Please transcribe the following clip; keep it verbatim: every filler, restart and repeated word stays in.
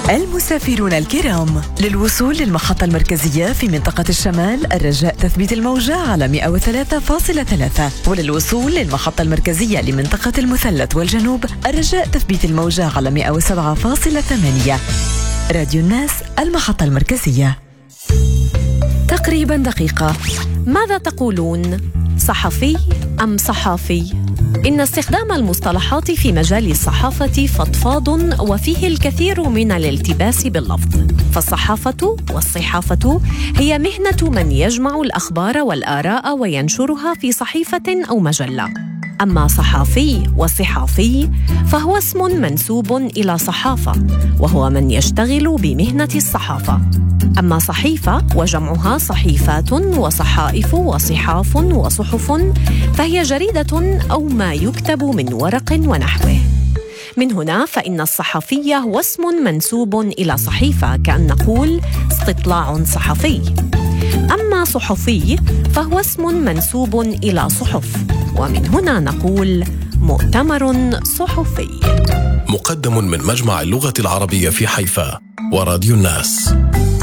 المسافرون الكرام، للوصول للمحطة المركزية في منطقة الشمال الرجاء تثبيت الموجة على مئة وثلاثة فاصلة ثلاثة، وللوصول للمحطة المركزية لمنطقة المثلث والجنوب الرجاء تثبيت الموجة على مئة وسبعة فاصلة ثمانية. راديو الناس، المحطة المركزية. تقريبا دقيقة. ماذا تقولون؟ صحفي أم صحافي؟ إن استخدام المصطلحات في مجال الصحافة فضفاض وفيه الكثير من الالتباس باللفظ، فالصحافة والصحافة هي مهنة من يجمع الأخبار والآراء وينشرها في صحيفة أو مجلة. أما صحافي والصحافي فهو اسم منسوب إلى صحافة، وهو من يشتغل بمهنة الصحافة. أما صحيفة وجمعها صحيفات وصحائف وصحاف وصحف، فهي جريدة أو ما يكتب من ورق ونحوه. من هنا فإن الصحفي هو اسم منسوب إلى صحيفة، كأن نقول استطلاع صحفي. أما صحفي فهو اسم منسوب إلى صحف، ومن هنا نقول مؤتمر صحفي. مقدم من مجمع اللغة العربية في حيفا وراديو الناس.